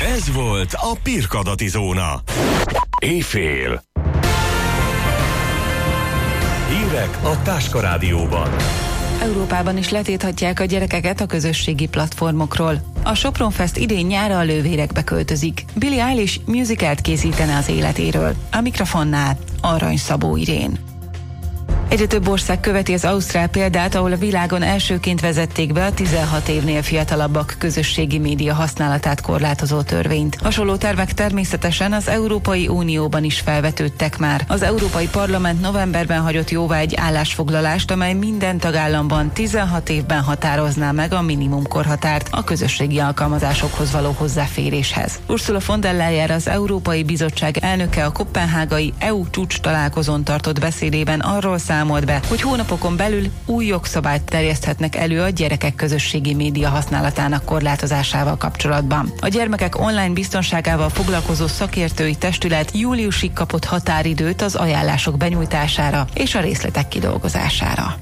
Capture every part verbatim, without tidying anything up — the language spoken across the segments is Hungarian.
Ez volt a Pirkadati Zóna. Éjfél. Hírek a Táska Rádióban. Európában is letilthatják a gyerekeket a közösségi platformokról. A Sopron Fest idén nyára a lővérekbe költözik. Billie Eilish musicalt készítene az életéről. A mikrofonnál Arany Szabó Irén. Egyre több ország követi az ausztrál példát, ahol a világon elsőként vezették be a tizenhat évnél fiatalabbak közösségi média használatát korlátozó törvényt. Hasonló tervek természetesen az Európai Unióban is felvetődtek már. Az Európai Parlament novemberben hagyott jóvá egy állásfoglalást, amely minden tagállamban tizenhat évben határozná meg a minimumkorhatárt a közösségi alkalmazásokhoz való hozzáféréshez. Ursula von der Leyen, az Európai Bizottság elnöke a koppenhágai é u csúcs találkozón tartott beszédében arról számolt be, hogy hónapokon belül új jogszabályt terjeszthetnek elő a gyerekek közösségi média használatának korlátozásával kapcsolatban. A gyermekek online biztonságával foglalkozó szakértői testület júliusig kapott határidőt az ajánlások benyújtására és a részletek kidolgozására.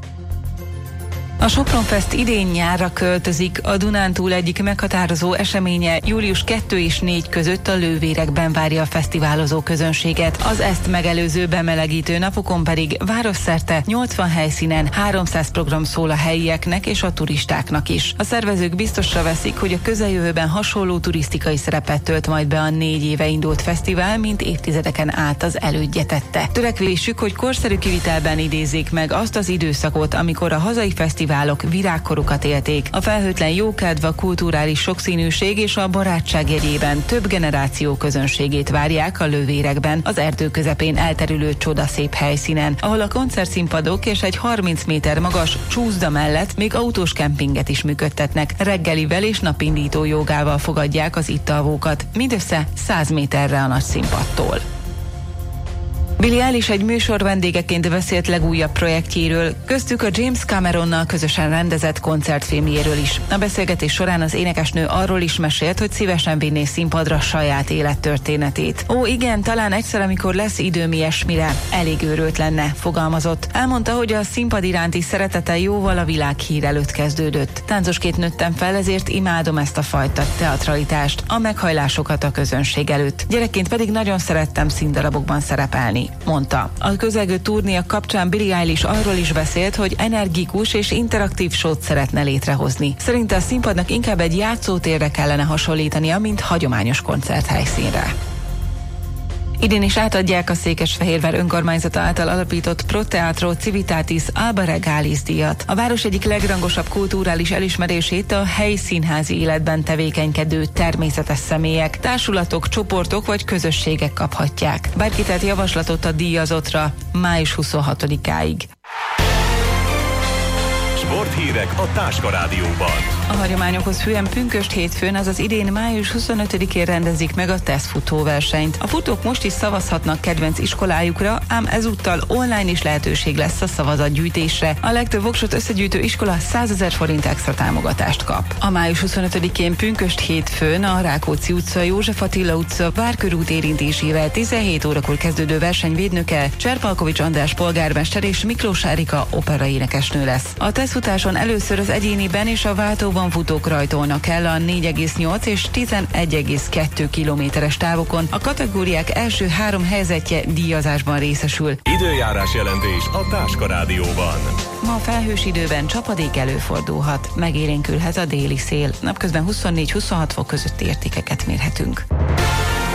A Sopron Fest idén nyárra költözik. A Dunántúl egyik meghatározó eseménye július kettő és négy között a lővérekben várja a fesztiválozó közönséget. Az ezt megelőző bemelegítő napokon pedig városszerte nyolcvan helyszínen háromszáz program szól a helyieknek és a turistáknak is. A szervezők biztosra veszik, hogy a közeljövőben hasonló turisztikai szerepet tölt majd be a négy éve indult fesztivál, mint évtizedeken át az elődje tette. Törekvésük, hogy korszerű kivitelben idézzék meg azt az időszakot, amikor a hazai fesztivál virágkorukat élték. A felhőtlen jókedv, a kulturális sokszínűség és a barátság jegyében több generáció közönségét várják a lővérekben, az erdő közepén elterülő csodaszép helyszínen, ahol a koncertszínpadok és egy harminc méter magas csúszda mellett még autós kempinget is működtetnek. Reggelivel és napindító jogával fogadják az itt alvókat, mindössze száz méterre a nagy színpadtól. Billie Eilish egy műsor vendégeként beszélt legújabb projektjéről, köztük a James Cameronnal közösen rendezett koncertfilmjéről is. A beszélgetés során az énekesnő arról is mesélt, hogy szívesen vinné színpadra saját élettörténetét. Ó, igen, talán egyszer, amikor lesz időm ilyesmire, elég őrült lenne, fogalmazott. Elmondta, hogy a színpad iránti szeretete jóval a világhír előtt kezdődött. Táncosként nőttem fel, ezért imádom ezt a fajta teatralitást, a meghajlásokat a közönség előtt. Gyerekként pedig nagyon szerettem színdarabokban szerepelni, mondta. A közelgő turnéja kapcsán Billie Eilish arról is beszélt, hogy energikus és interaktív showt szeretne létrehozni. Szerinte a színpadnak inkább egy játszótérre kellene hasonlítania, mint hagyományos koncerthelyszínre. Idén is átadják a Székesfehérvár önkormányzata által alapított Pro Teatro Civitatis Alba Regalis díjat. A város egyik legrangosabb kulturális elismerését a helyi színházi életben tevékenykedő természetes személyek, társulatok, csoportok vagy közösségek kaphatják. Bárki tett javaslatot a díjazottra május huszonhatodikáig. Sporthírek a Táska Rádióban. A hagyományokhoz hűen pünkösd hétfőn, azaz idén május huszonötödikén rendezik meg a TESZ futóversenyt. A futók most is szavazhatnak kedvenc iskolájukra, ám ezúttal online is lehetőség lesz a szavazatgyűjtésre. A legtöbb voksot összegyűjtő iskola százezer forint extra támogatást kap. A május huszonötödikén pünkösd hétfőn a Rákóczi utca, József Attila utca, Várkörút érintésével tizenhét órakor kezdődő verseny védnöke Cserpalkovics András polgármester és Miklós Erika operaénekesnő lesz. A TESZ futáson először az egyéniben és a váltóban futók rajtolnak el a négy egész nyolc és tizenegy egész kettő kilométeres távokon. A kategóriák első három helyzetje díjazásban részesül. Időjárás jelentés a Táska Rádióban. Ma felhős időben csapadék előfordulhat, megélénkülhet a déli szél. Napközben huszonnégy-huszonhat fok közötti értékeket mérhetünk.